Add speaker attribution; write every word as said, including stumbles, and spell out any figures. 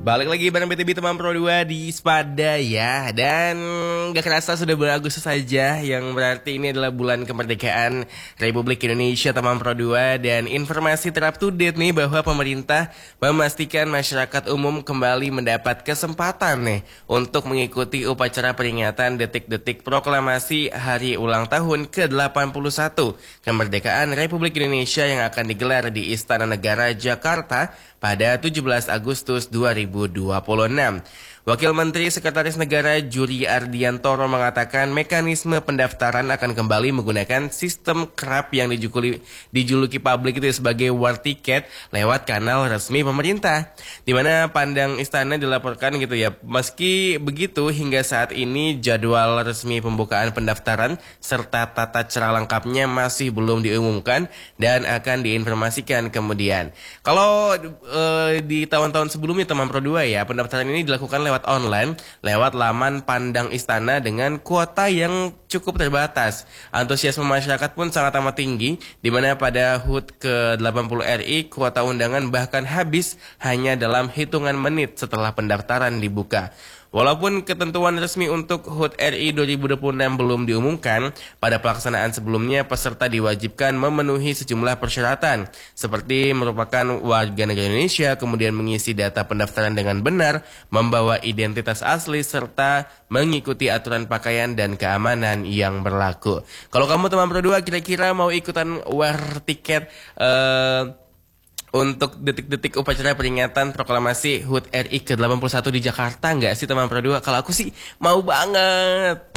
Speaker 1: Balik lagi bareng B T B Teman Pro dua di Spada ya. Dan gak kerasa sudah bulan Agustus saja, yang berarti ini adalah bulan kemerdekaan Republik Indonesia Teman Pro dua. Dan informasi ter up to date nih bahwa pemerintah memastikan masyarakat umum kembali mendapat kesempatan nih untuk mengikuti upacara peringatan detik-detik proklamasi hari ulang tahun ke delapan puluh satu kemerdekaan Republik Indonesia yang akan digelar di Istana Negara Jakarta pada tujuh belas Agustus dua ribu dua puluh enam. Wakil Menteri Sekretaris Negara Juri Ardiantoro mengatakan mekanisme pendaftaran akan kembali menggunakan sistem kerap yang dijuluki, dijuluki publik itu sebagai war ticket lewat kanal resmi pemerintah. Di mana Pandang Istana dilaporkan gitu ya. Meski begitu hingga saat ini jadwal resmi pembukaan pendaftaran serta tata cara lengkapnya masih belum diumumkan dan akan diinformasikan kemudian. Kalau e, di tahun-tahun sebelumnya Teman Pro dua ya, pendaftaran ini dilakukan lewat lewat online, lewat laman Pandang Istana dengan kuota yang cukup terbatas. Antusiasme masyarakat pun sangat amat tinggi, di mana pada H U T ke delapan puluh R I kuota undangan bahkan habis hanya dalam hitungan menit setelah pendaftaran dibuka. Walaupun ketentuan resmi untuk H U T R I dua ribu dua puluh enam belum diumumkan, pada pelaksanaan sebelumnya peserta diwajibkan memenuhi sejumlah persyaratan, seperti merupakan warga negara Indonesia, kemudian mengisi data pendaftaran dengan benar, membawa identitas asli, serta mengikuti aturan pakaian dan keamanan yang berlaku. Kalau kamu Teman Pro dua kira-kira mau ikutan war tiket uh, untuk detik-detik upacara peringatan proklamasi H U T R I ke delapan puluh satu di Jakarta nggak sih Teman Pro dua? Kalau aku sih mau banget.